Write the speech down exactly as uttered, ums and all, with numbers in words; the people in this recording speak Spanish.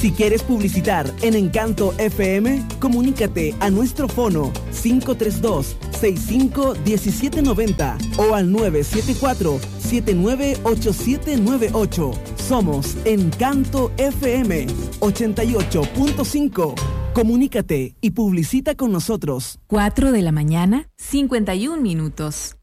Si quieres publicitar en Encanto F M, comunícate a nuestro fono cinco tres dos, seis cinco, uno siete nueve cero o al nueve siete cuatro, siete nueve ocho siete nueve ocho. Somos Encanto F M ochenta y ocho punto cinco. Comunícate y publicita con nosotros. cuatro de la mañana, cincuenta y un minutos.